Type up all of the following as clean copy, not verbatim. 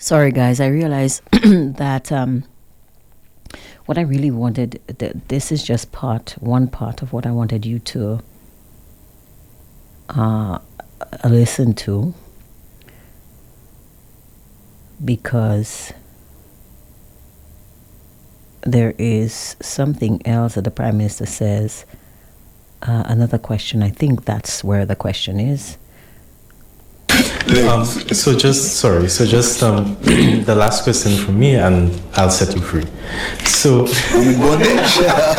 Sorry, guys. I realized that what I really wanted, this is just one part of what I wanted you to listen to, because there is something else that the Prime Minister says. Another question. I think that's where the question is. So just the last question from me, and I'll set you free. So I'm in bondage.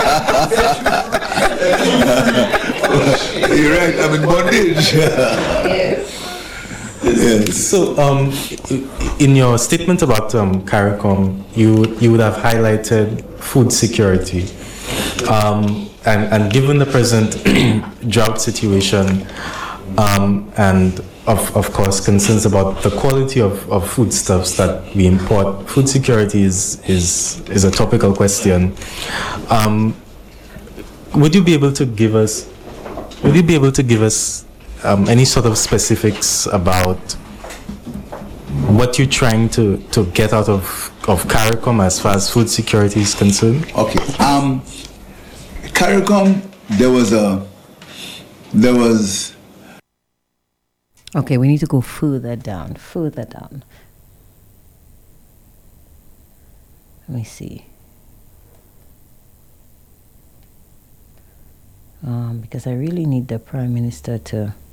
You're right. I'm in bondage. Yes. So in your statement about CARICOM, you would have highlighted food security, and given the present drought situation, and of course concerns about the quality of foodstuffs that we import, food security is a topical question. Would you be able to give us any sort of specifics about what you're trying to get out of CARICOM as far as food security is concerned? Okay. CARICOM, there was. Okay, we need to go further down. Let me see. Because I really need the Prime Minister to